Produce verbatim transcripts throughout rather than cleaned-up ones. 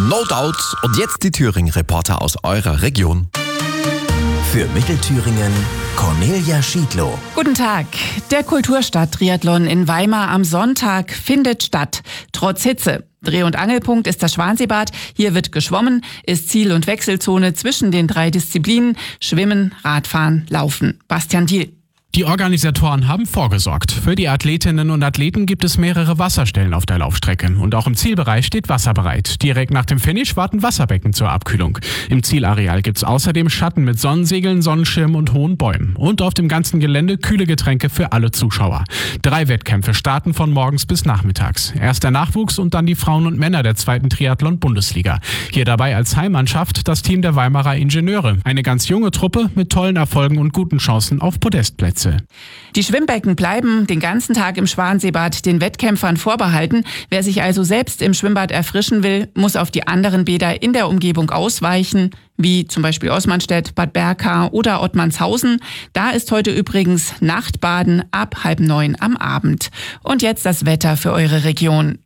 No Doubt. Und jetzt die Thüringen-Reporter aus eurer Region. Für Mittelthüringen Cornelia Schiedlow. Guten Tag. Der Kulturstadt-Triathlon in Weimar am Sonntag findet statt, trotz Hitze. Dreh- und Angelpunkt ist das Schwanseebad. Hier wird geschwommen, ist Ziel- und Wechselzone zwischen den drei Disziplinen Schwimmen, Radfahren, Laufen. Bastian Diel. Die Organisatoren haben vorgesorgt. Für die Athletinnen und Athleten gibt es mehrere Wasserstellen auf der Laufstrecke. Und auch im Zielbereich steht Wasser bereit. Direkt nach dem Finish warten Wasserbecken zur Abkühlung. Im Zielareal gibt es außerdem Schatten mit Sonnensegeln, Sonnenschirmen und hohen Bäumen. Und auf dem ganzen Gelände kühle Getränke für alle Zuschauer. Drei Wettkämpfe starten von morgens bis nachmittags. Erst der Nachwuchs und dann die Frauen und Männer der zweiten Triathlon-Bundesliga. Hier dabei als Heimmannschaft das Team der Weimarer Ingenieure. Eine ganz junge Truppe mit tollen Erfolgen und guten Chancen auf Podestplätze. Die Schwimmbecken bleiben den ganzen Tag im Schwanseebad den Wettkämpfern vorbehalten. Wer sich also selbst im Schwimmbad erfrischen will, muss auf die anderen Bäder in der Umgebung ausweichen, wie zum Beispiel Osmanstedt, Bad Berka oder Ottmannshausen. Da ist heute übrigens Nachtbaden ab halb neun am Abend. Und jetzt das Wetter für eure Region.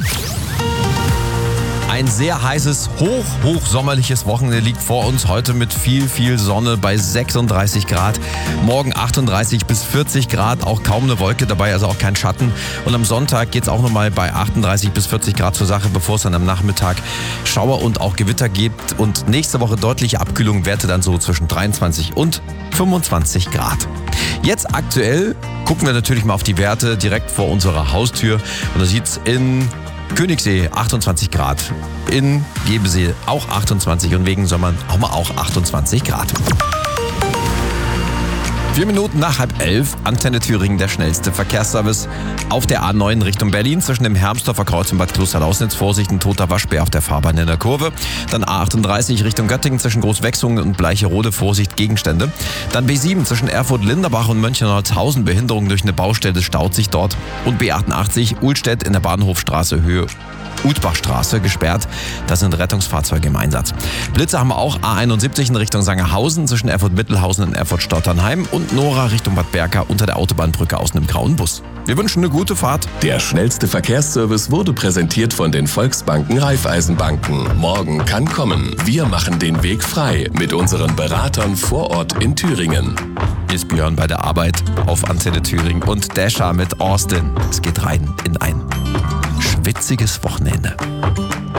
Ein sehr heißes, hoch, hochsommerliches Wochenende liegt vor uns. Heute mit viel, viel Sonne bei sechsunddreißig Grad. Morgen achtunddreißig bis vierzig Grad, auch kaum eine Wolke dabei, also auch kein Schatten. Und am Sonntag geht es auch nochmal bei achtunddreißig bis vierzig Grad zur Sache, bevor es dann am Nachmittag Schauer und auch Gewitter gibt. Und nächste Woche deutliche Abkühlung, Werte dann so zwischen dreiundzwanzig und fünfundzwanzig Grad. Jetzt aktuell gucken wir natürlich mal auf die Werte direkt vor unserer Haustür. Und da sieht es in Königssee achtundzwanzig Grad, in Gebesee auch achtundzwanzig und wegen Sommern haben wir auch achtundzwanzig Grad. Vier Minuten nach halb elf, Antenne Thüringen, der schnellste Verkehrsservice. Auf der A neun Richtung Berlin zwischen dem Hermsdorfer Kreuz und Bad Klosterlausnitz. Vorsicht, ein toter Waschbär auf der Fahrbahn in der Kurve. Dann A achtunddreißig Richtung Göttingen zwischen Großwechsungen und Bleicherode. Vorsicht, Gegenstände. Dann B sieben zwischen Erfurt-Linderbach und Mönchengladbach. Behinderung durch eine Baustelle, staut sich dort. Und B achtundachtzig Uhlstedt in der Bahnhofstraße Höhe Utbachstraße gesperrt. Da sind Rettungsfahrzeuge im Einsatz. Blitze haben wir auch A einundsiebzig in Richtung Sangerhausen zwischen Erfurt-Mittelhausen und Erfurt-Stotternheim und Nora Richtung Bad Berka unter der Autobahnbrücke aus einem grauen Bus. Wir wünschen eine gute Fahrt. Der schnellste Verkehrsservice wurde präsentiert von den Volksbanken Raiffeisenbanken. Morgen kann kommen. Wir machen den Weg frei mit unseren Beratern vor Ort in Thüringen. Ist Björn bei der Arbeit auf Antenne Thüringen und Dasher mit Austin. Es geht rein in ein schwitziges Wochenende.